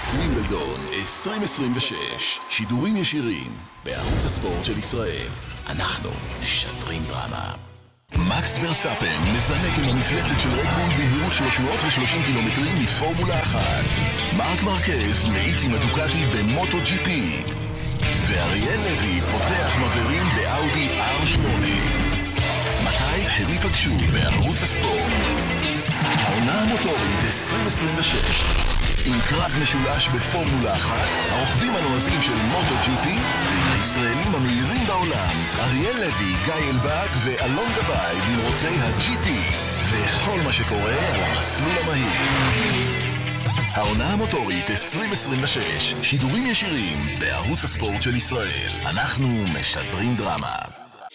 ווימבלדון 2026, שידורים ישירים בערוץ הספורט של ישראל. אנחנו משדרים דרמה. מקס ורסטאפן מזנק עם המפלצת של רדבול במהירות 330 קילומטרים מפורמולה 1. מרק מרקז מאיץ עם הדוקטי במוטו ג'י פי. ואריאל לוי פותח מבלים באאודי R8. מתי הם ייפגשו בערוץ הספורט? העונה המוטורית 2026, עם קרב משולש בפורמולה 1, הרוכבים הנועזים של מוטו ג'י פי ועם הישראלים המהירים בעולם, אריאל לוי, גיא אלבק ואלון גבאי במרוצי ה-GT, וכל מה שקורה על המסלול המהיר. העונה המוטורית 2026, שידורים ישירים בערוץ הספורט של ישראל. אנחנו משדרים דרמה.